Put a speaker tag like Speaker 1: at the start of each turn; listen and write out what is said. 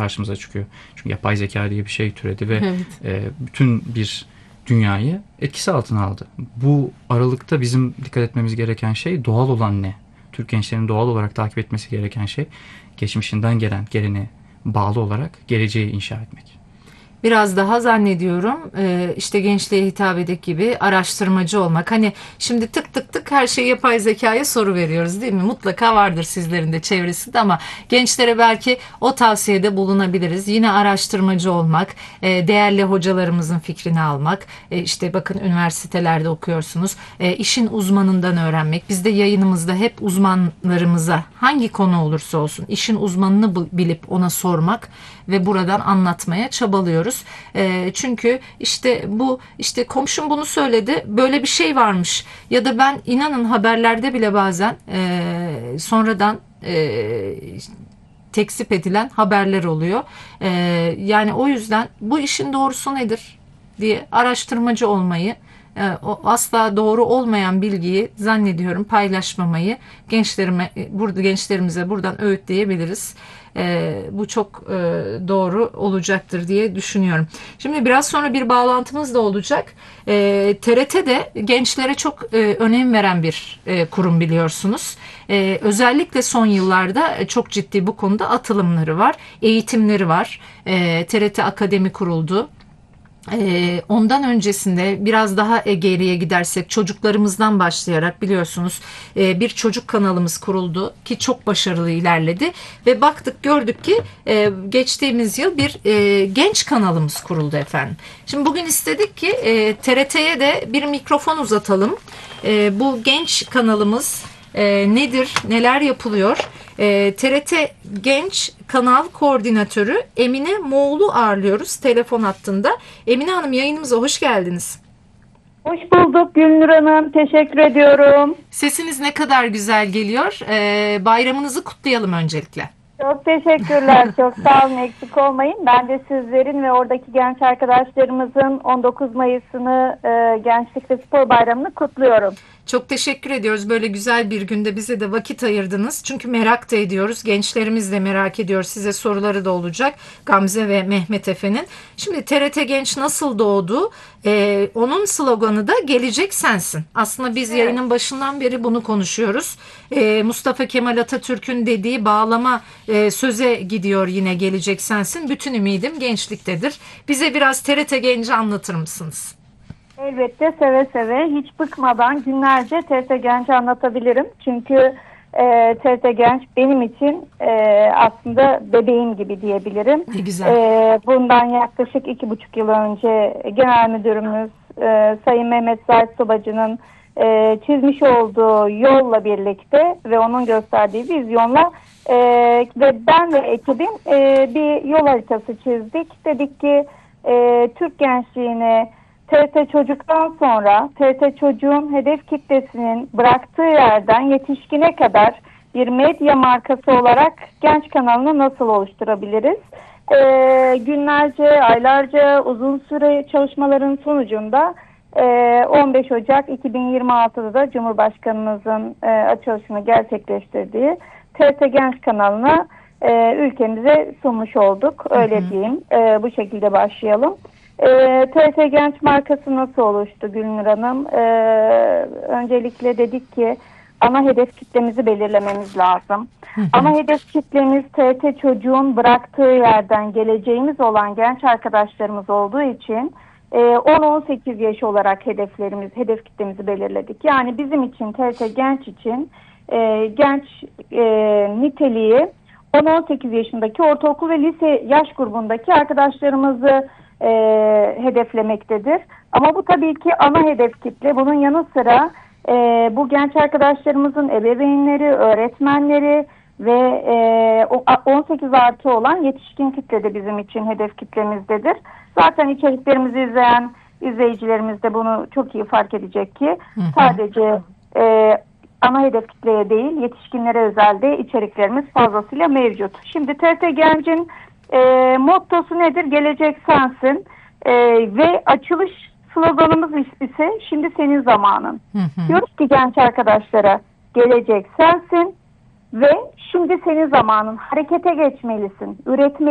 Speaker 1: karşımıza çıkıyor. Çünkü yapay zeka diye bir şey türedi ve
Speaker 2: Evet.
Speaker 1: bütün bir dünyayı etkisi altına aldı. Bu aralıkta bizim dikkat etmemiz gereken şey doğal olan ne? Türk gençlerinin doğal olarak takip etmesi gereken şey geçmişinden gelen geleneğe bağlı olarak geleceği inşa etmek.
Speaker 2: Biraz daha zannediyorum işte gençliğe hitap edecek gibi araştırmacı olmak. Hani şimdi tık tık tık her şeyi yapay zekaya soru veriyoruz değil mi? Mutlaka vardır sizlerin de çevresinde ama gençlere belki o tavsiyede bulunabiliriz. Yine araştırmacı olmak, değerli hocalarımızın fikrini almak. İşte bakın üniversitelerde okuyorsunuz. İşin uzmanından öğrenmek. Biz de yayınımızda hep uzmanlarımıza hangi konu olursa olsun işin uzmanını bilip ona sormak ve buradan anlatmaya çabalıyoruz. Çünkü işte bu işte komşum bunu söyledi böyle bir şey varmış ya da ben inanın haberlerde bile bazen sonradan tekzip edilen haberler oluyor. Yani o yüzden bu işin doğrusu nedir diye araştırmacı olmayı, o asla doğru olmayan bilgiyi zannediyorum paylaşmamayı gençlerimize buradan öğütleyebiliriz. Bu çok doğru olacaktır diye düşünüyorum. Şimdi biraz sonra bir bağlantımız da olacak. TRT de gençlere çok önem veren bir kurum biliyorsunuz. Özellikle son yıllarda çok ciddi bu konuda atılımları var, eğitimleri var. TRT Akademi kuruldu. Ondan öncesinde biraz daha geriye gidersek çocuklarımızdan başlayarak biliyorsunuz bir çocuk kanalımız kuruldu ki çok başarılı ilerledi ve baktık gördük ki geçtiğimiz yıl bir genç kanalımız kuruldu efendim. Şimdi bugün istedik ki TRT'ye de bir mikrofon uzatalım. Bu genç kanalımız nedir, neler yapılıyor? TRT Genç Kanal Koordinatörü Emine Moğlu ağırlıyoruz telefon hattında. Emine Hanım yayınımıza hoş geldiniz.
Speaker 3: Hoş bulduk Gülnur Hanım. Teşekkür ediyorum.
Speaker 2: Sesiniz ne kadar güzel geliyor. Bayramınızı kutlayalım öncelikle.
Speaker 3: Çok teşekkürler. Çok sağ olun. Eksik olmayın. Ben de sizlerin ve oradaki genç arkadaşlarımızın 19 Mayıs'ını Gençlik ve Spor Bayramı'nı kutluyorum.
Speaker 2: Çok teşekkür ediyoruz. Böyle güzel bir günde bize de vakit ayırdınız. Çünkü merak da ediyoruz. Gençlerimiz de merak ediyor. Size soruları da olacak. Gamze ve Mehmet Efe'nin. Şimdi TRT Genç nasıl doğdu? Onun sloganı da gelecek sensin. Aslında biz yayının başından beri bunu konuşuyoruz. Mustafa Kemal Atatürk'ün dediği bağlama söze gidiyor yine gelecek sensin. Bütün ümidim gençliktedir. Bize biraz TRT Genç'i anlatır mısınız?
Speaker 3: Elbette seve seve hiç bıkmadan günlerce TRT Genç'i anlatabilirim. Çünkü TRT Genç benim için aslında bebeğim gibi diyebilirim.
Speaker 2: Ne güzel.
Speaker 3: Bundan yaklaşık 2,5 yıl önce Genel Müdürümüz Sayın Mehmet Zahit Sobacı'nın çizmiş olduğu yolla birlikte ve onun gösterdiği vizyonla ve ben ve ekibim bir yol haritası çizdik. Dedik ki Türk gençliğine TRT Çocuk'tan sonra TRT Çocuğun hedef kitlesinin bıraktığı yerden yetişkine kadar bir medya markası olarak genç kanalını nasıl oluşturabiliriz? Günlerce, aylarca uzun süre çalışmaların sonucunda 15 Ocak 2026'da da Cumhurbaşkanımızın açılışını gerçekleştirdiği TRT Genç kanalına ülkemize sunmuş olduk. Öyle diyeyim. Bu şekilde başlayalım. TRT Genç markası nasıl oluştu Gülnur Hanım? Öncelikle dedik ki ana hedef kitlemizi belirlememiz lazım. Ana hedef kitlemiz TRT Çocuğun bıraktığı yerden geleceğimiz olan genç arkadaşlarımız olduğu için 10-18 yaş olarak hedef kitlemizi belirledik. Yani bizim için TRT Genç için genç niteliği 10-18 yaşındaki ortaokul ve lise yaş grubundaki arkadaşlarımızı hedeflemektedir. Ama bu tabii ki ana hedef kitle. Bunun yanı sıra bu genç arkadaşlarımızın ebeveynleri, öğretmenleri ve 18 artı olan yetişkin kitle de bizim için hedef kitlemizdedir. Zaten içeriklerimizi izleyen izleyicilerimiz de bunu çok iyi fark edecek ki sadece ana hedef kitleye değil yetişkinlere özel de içeriklerimiz fazlasıyla mevcut. Şimdi TRT Genç'in mottosu nedir? Gelecek sensin. Ve açılış sloganımız ise şimdi senin zamanın. Diyoruz ki genç arkadaşlara gelecek sensin ve şimdi senin zamanın. Harekete geçmelisin. Üretmelisin.